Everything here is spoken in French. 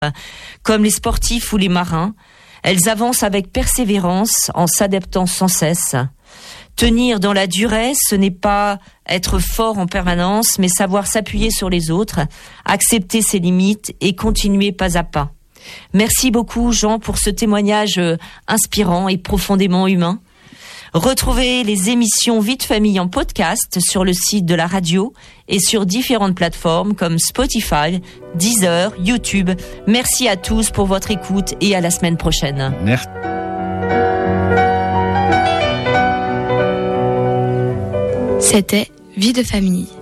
Comme les sportifs ou les marins, elles avancent avec persévérance en s'adaptant sans cesse. Tenir dans la durée, ce n'est pas être fort en permanence, mais savoir s'appuyer sur les autres, accepter ses limites et continuer pas à pas. Merci beaucoup Jean pour ce témoignage inspirant et profondément humain. Retrouvez les émissions Vie de famille en podcast sur le site de la radio et sur différentes plateformes comme Spotify, Deezer, YouTube. Merci à tous pour votre écoute et à la semaine prochaine. Merci. C'était Vie de famille.